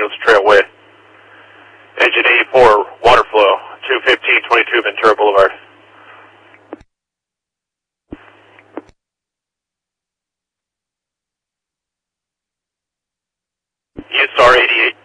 Fields Trailway. Engine 84, water flow, 21522 Ventura Boulevard. USAR 88.